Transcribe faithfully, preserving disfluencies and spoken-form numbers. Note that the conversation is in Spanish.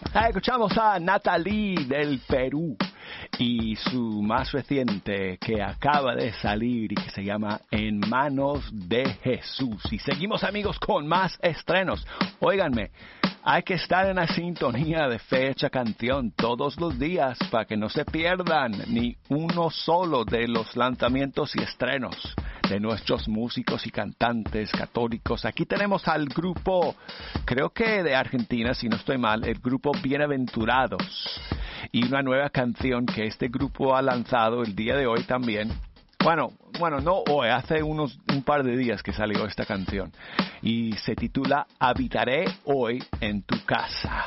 Escuchamos a Natalie del Perú y su más reciente que acaba de salir y que se llama En Manos de Jesús. Y seguimos, amigos, con más estrenos. Óiganme, hay que estar en la sintonía de Fecha Canción todos los días para que no se pierdan ni uno solo de los lanzamientos y estrenos de nuestros músicos y cantantes católicos. Aquí tenemos al grupo, creo que de Argentina, si no estoy mal, el grupo Bienaventurados. Y una nueva canción que este grupo ha lanzado el día de hoy también. Bueno, bueno, no hoy, hace unos un par de días que salió esta canción. Y se titula Habitaré hoy en tu casa.